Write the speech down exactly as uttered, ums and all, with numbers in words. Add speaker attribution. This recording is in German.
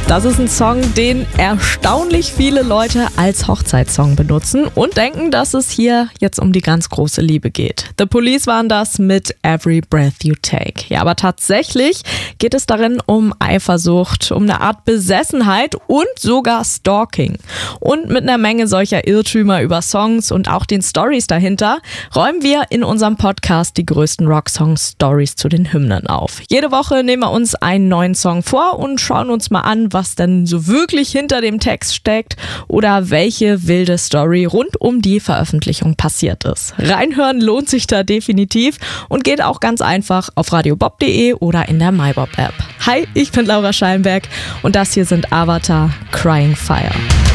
Speaker 1: Das ist ein Song, den erstaunlich viele Leute als Hochzeitssong benutzen und denken, dass es hier jetzt um die ganz große Liebe geht. The Police waren das mit Every Breath You Take. Ja, aber tatsächlich geht es darin um Eifersucht, um eine Art Besessenheit und sogar Stalking. Und mit einer Menge solcher Irrtümer über Songs und auch den Stories dahinter räumen wir in unserem Podcast die größten Rocksong-Stories zu den Hymnen auf. Jede Woche nehmen wir uns einen neuen Song vor und schauen uns mal an, was denn so wirklich hinter dem Text steckt oder welche wilde Story rund um die Veröffentlichung passiert ist. Reinhören lohnt sich da definitiv und geht auch ganz einfach auf radiobob punkt de oder in der MyBob App. Hi, ich bin Laura Schallenberg und das hier sind Avatar Crying Fire.